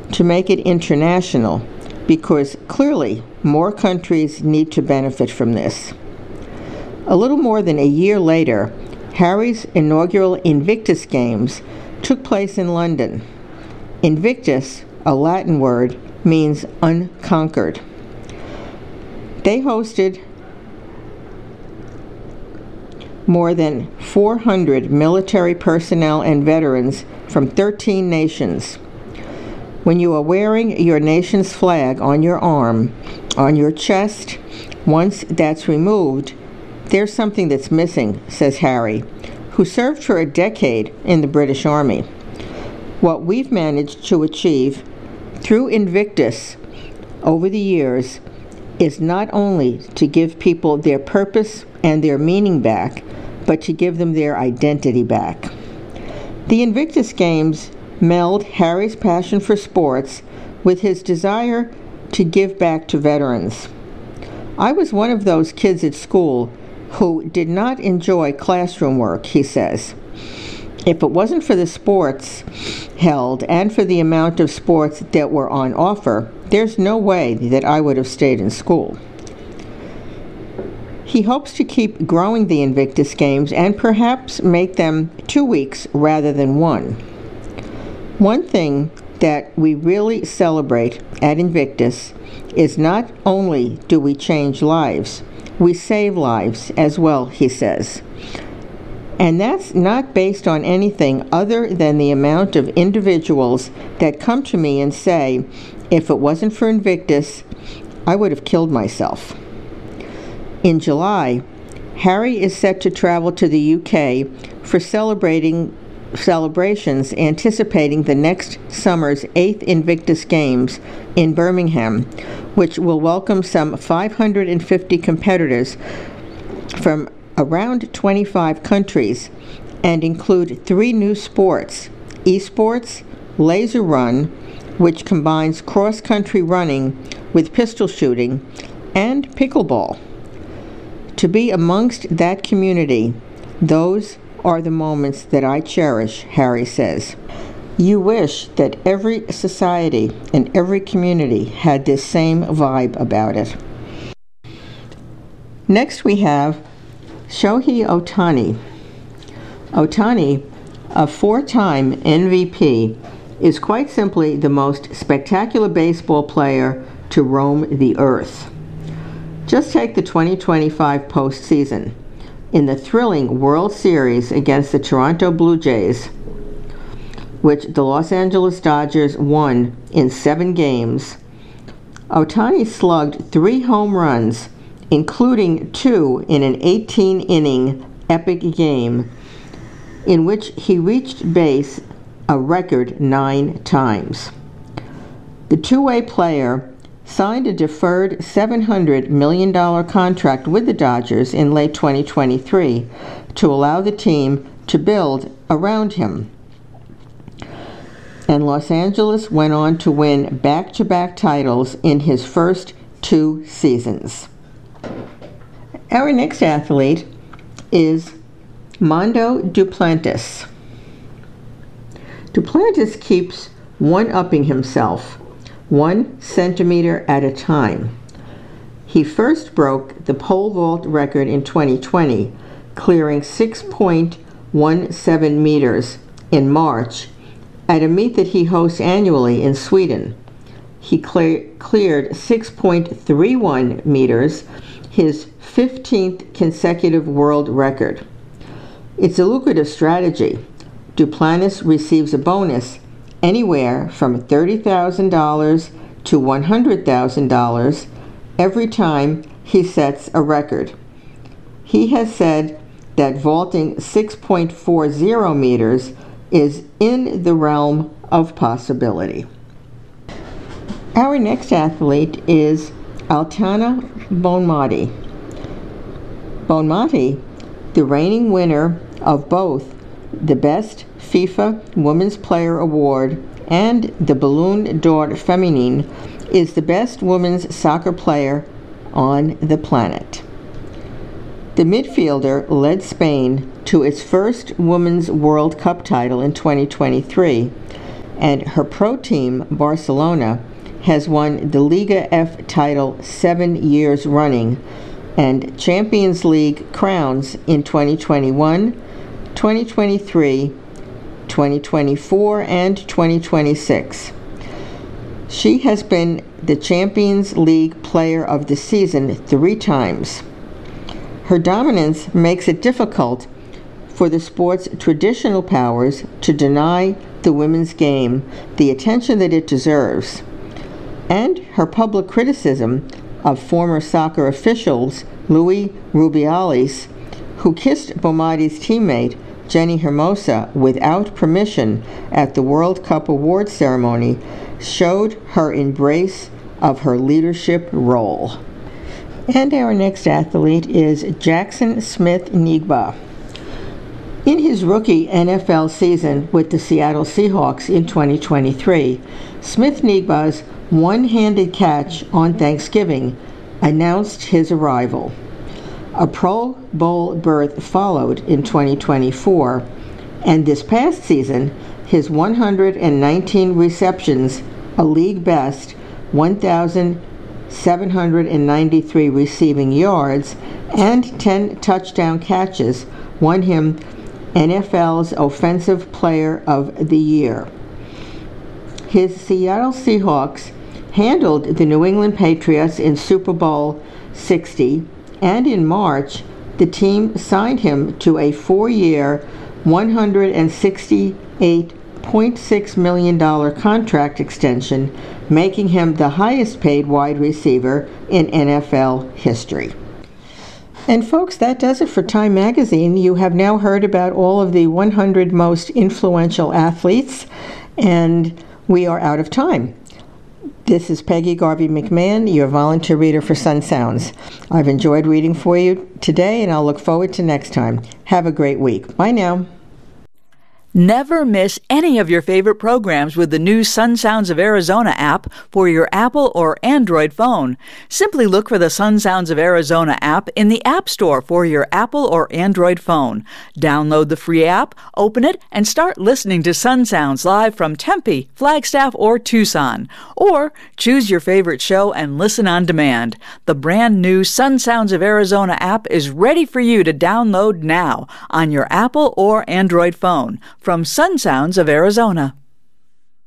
to make it international because clearly more countries need to benefit from this. A little more than a year later, Harry's inaugural Invictus Games took place in London. Invictus, a Latin word, means unconquered. They hosted more than 400 military personnel and veterans from 13 nations. When you are wearing your nation's flag on your arm, on your chest, once that's removed, there's something that's missing, says Harry, who served for a decade in the British Army. What we've managed to achieve through Invictus over the years is not only to give people their purpose and their meaning back, but to give them their identity back. The Invictus Games meld Harry's passion for sports with his desire to give back to veterans. I was one of those kids at school who did not enjoy classroom work, he says. If it wasn't for the sports held and for the amount of sports that were on offer, there's no way that I would have stayed in school. He hopes to keep growing the Invictus Games and perhaps make them 2 weeks rather than one. One thing that we really celebrate at Invictus is not only do we change lives, we save lives as well, he says. And that's not based on anything other than the amount of individuals that come to me and say, if it wasn't for Invictus, I would have killed myself. In July, Harry is set to travel to the UK for celebrations anticipating the next summer's 8th Invictus Games in Birmingham, which will welcome some 550 competitors from around 25 countries and include 3 new sports: esports, laser run, which combines cross-country running with pistol shooting, and pickleball. To be amongst that community, those are the moments that I cherish, Harry says. You wish that every society and every community had this same vibe about it. Next we have Shohei Ohtani. Ohtani, a 4-time MVP, is quite simply the most spectacular baseball player to roam the earth. Just take the 2025 postseason. In the thrilling World Series against the Toronto Blue Jays, which the Los Angeles Dodgers won in 7 games, Ohtani slugged 3 home runs, including 2 in an 18-inning epic game in which he reached base a record 9 times. The two-way player signed a deferred $700 million contract with the Dodgers in late 2023 to allow the team to build around him. And Los Angeles went on to win back-to-back titles in his first 2 seasons. Our next athlete is Mondo Duplantis. Duplantis keeps one-upping himself 1 centimeter at a time. He first broke the pole vault record in 2020, clearing 6.17 meters in March at a meet that he hosts annually in Sweden. He cleared 6.31 meters, his 15th consecutive world record. It's a lucrative strategy. Duplantis receives a bonus anywhere from $30,000 to $100,000 every time he sets a record. He has said that vaulting 6.40 meters is in the realm of possibility. Our next athlete is Aitana Bonmatí. Bonmatí, the reigning winner of both the Best FIFA Women's Player Award and the Ballon d'Or Féminin, is the best women's soccer player on the planet. The midfielder led Spain to its first Women's World Cup title in 2023, and her pro team, Barcelona, has won the Liga F title 7 years running and Champions League crowns in 2021, 2023, 2024, and 2026. She has been the Champions League Player of the Season 3 times. Her dominance makes it difficult for the sport's traditional powers to deny the women's game the attention that it deserves. And her public criticism of former soccer officials Luis Rubiales, who kissed Bomadi's teammate Jenni Hermoso without permission at the World Cup award ceremony, showed her embrace of her leadership role. And our next athlete is Jackson Smith-Njigba. In his rookie NFL season with the Seattle Seahawks in 2023, Smith-Njigba's one-handed catch on Thanksgiving announced his arrival. A Pro Bowl berth followed in 2024, and this past season, his 119 receptions, a league best 1,793 receiving yards, and 10 touchdown catches won him NFL's Offensive Player of the Year. His Seattle Seahawks handled the New England Patriots in Super Bowl 60, and in March, the team signed him to a 4-year, $168.6 million contract extension, making him the highest-paid wide receiver in NFL history. And folks, that does it for Time Magazine. You have now heard about all of the 100 most influential athletes, and we are out of time. This is Peggy Garvey McMahon, your volunteer reader for Sun Sounds. I've enjoyed reading for you today, and I'll look forward to next time. Have a great week. Bye now. Never miss any of your favorite programs with the new Sun Sounds of Arizona app for your Apple or Android phone. Simply look for the Sun Sounds of Arizona app in the App Store for your Apple or Android phone. Download the free app, open it, and start listening to Sun Sounds live from Tempe, Flagstaff, or Tucson. Or choose your favorite show and listen on demand. The brand new Sun Sounds of Arizona app is ready for you to download now on your Apple or Android phone. From Sun Sounds of Arizona.